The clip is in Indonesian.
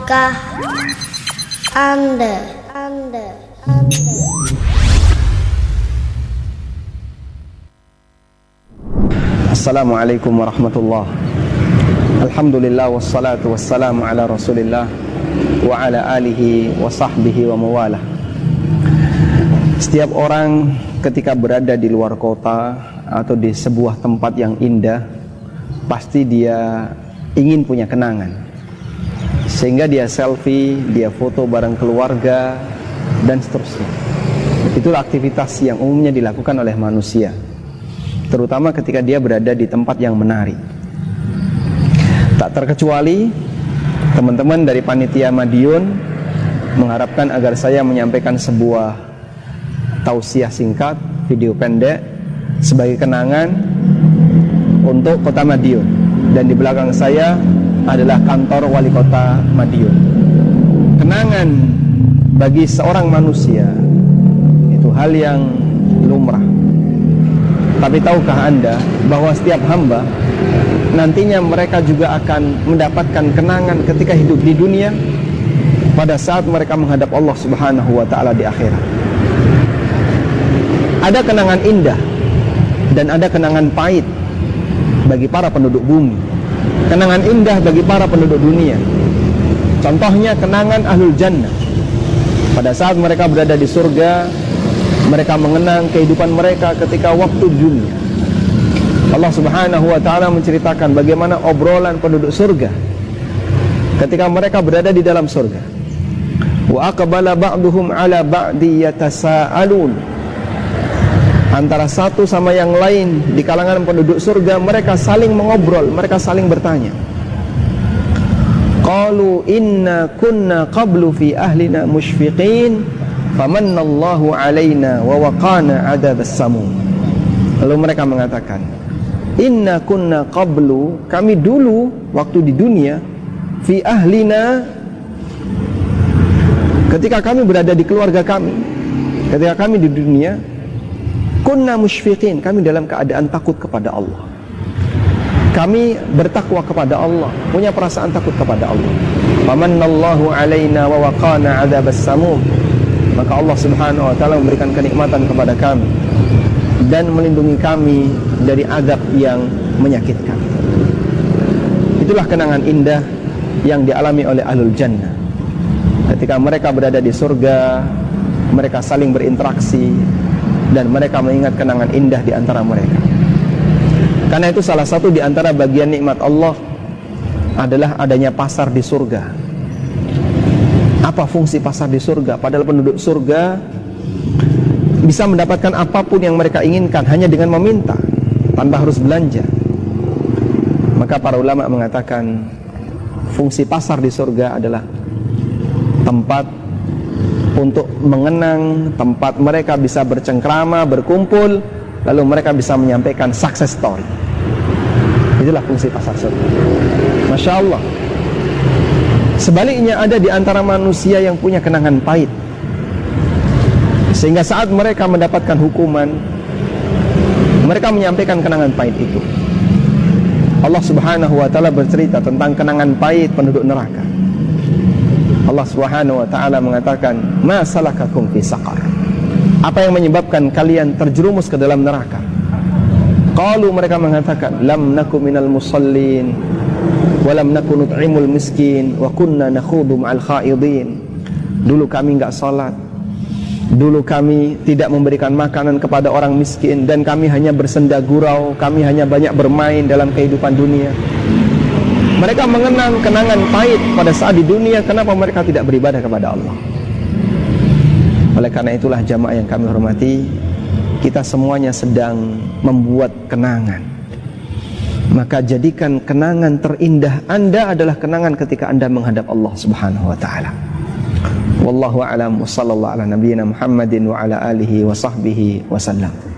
Tahukah Anda? Assalamualaikum warahmatullahi. Alhamdulillah wassalatu wassalamu ala Rasulillah wa ala alihi wa sahbihi wa mawalah. Setiap orang ketika berada di luar kota atau di sebuah tempat yang indah, pasti dia ingin punya kenangan. Sehingga dia selfie, dia foto bareng keluarga, dan seterusnya. Itulah aktivitas yang umumnya dilakukan oleh manusia, terutama ketika dia berada di tempat yang menarik. Tak terkecuali teman-teman dari panitia Madiun mengharapkan agar saya menyampaikan sebuah tausiah singkat, video pendek sebagai kenangan untuk kota Madiun. Dan di belakang saya adalah kantor wali kota Madiun. Kenangan bagi seorang manusia itu hal yang lumrah. Tapi tahukah Anda bahwa setiap hamba nantinya mereka juga akan mendapatkan kenangan ketika hidup di dunia pada saat mereka menghadap Allah Subhanahu wa taala di akhirat. Ada kenangan indah dan ada kenangan pahit bagi para penduduk bumi. Kenangan indah bagi para penduduk dunia. Contohnya kenangan ahlul jannah. Pada saat mereka berada di surga, mereka mengenang kehidupan mereka ketika waktu dunia. Allah Subhanahu wa taala menceritakan bagaimana obrolan penduduk surga ketika mereka berada di dalam surga. Wa aqbala ba'duhum 'ala ba'di yatasaalun. Antara satu sama yang lain di kalangan penduduk surga, mereka saling mengobrol, mereka saling bertanya. Qalu inna kunna qablu fi ahlina musyfiqin famannallahu alaina wa waqana adzabas samum. Lalu mereka mengatakan, inna kunna qablu, kami dulu waktu di dunia, fi ahlina, ketika kami berada di keluarga kami, ketika kami di dunia, kunna musyfiqin, kami dalam keadaan takut kepada Allah. Kami bertakwa kepada Allah, punya perasaan takut kepada Allah. Famannallahu alaina wa waqana adzabas samum. Maka Allah Subhanahu wa taala memberikan kenikmatan kepada kami dan melindungi kami dari azab yang menyakitkan. Itulah kenangan indah yang dialami oleh ahlul jannah. Ketika mereka berada di surga, mereka saling berinteraksi dan mereka mengingat kenangan indah di antara mereka. Karena itu salah satu di antara bagian nikmat Allah adalah adanya pasar di surga. Apa fungsi pasar di surga? Padahal penduduk surga bisa mendapatkan apapun yang mereka inginkan hanya dengan meminta, tanpa harus belanja. Maka para ulama mengatakan fungsi pasar di surga adalah tempat untuk mengenang, tempat mereka bisa bercengkrama, berkumpul, lalu mereka bisa menyampaikan success story. Itulah fungsi pasar surga. Masya Allah. Sebaliknya ada di antara manusia yang punya kenangan pahit, sehingga saat mereka mendapatkan hukuman, mereka menyampaikan kenangan pahit itu. Allah Subhanahu wa taala bercerita tentang kenangan pahit penduduk neraka. Allah Subhanahu wa taala mengatakan, "Ma salakakum fi saqar?" Apa yang menyebabkan kalian terjerumus ke dalam neraka? Qalu, mereka mengatakan, "Lam naku minal musallin wa lam naku nut'imul miskin wa kunna nakhudu ma'al khaidin." Dulu kami enggak salat. Dulu kami tidak memberikan makanan kepada orang miskin dan kami hanya bersenda gurau, kami hanya banyak bermain dalam kehidupan dunia. Mereka mengenang kenangan pahit pada saat di dunia. Kenapa mereka tidak beribadah kepada Allah? Oleh karena itulah jamaah yang kami hormati, kita semuanya sedang membuat kenangan. Maka jadikan kenangan terindah Anda adalah kenangan ketika Anda menghadap Allah Subhanahu wa taala. Wallahu a'lam wa sallallahu ala nabiyyina Muhammadin wa ala alihi wa sahbihi wasallam.